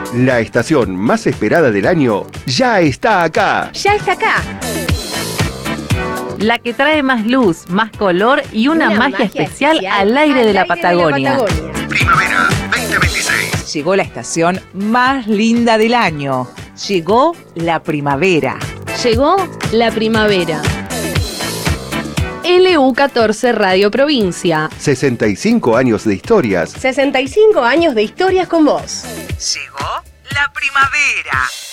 La estación más esperada del año ya está acá. ¡Ya está acá! La que trae más luz, más color y una magia especial al aire de la Patagonia. Primavera 2026. Llegó la estación más linda del año. Llegó la primavera. Llegó la primavera. LU14 Radio Provincia. 65 años de historias. 65 años de historias con vos. Llegó la primavera.